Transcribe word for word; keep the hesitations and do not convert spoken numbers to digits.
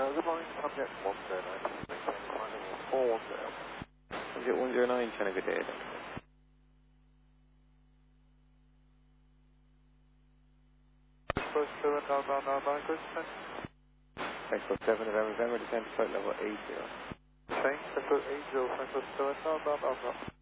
good morning, subject one zero nine, four one zero. Subject one zero nine, China, good day. First two and down, down, down, down, Christian. Franco seven November, November, descend to flight level eight zero. Change, Franco eight zero, Franco two and down, down, down, down.